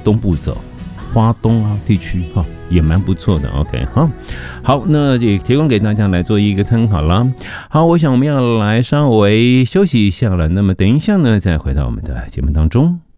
东部走，花东地区也蛮不错的。 OK 好，那也提供给大家来做一个参考啦。好，我想我们要来稍微休息一下了，那么等一下呢再回到我们的节目当中。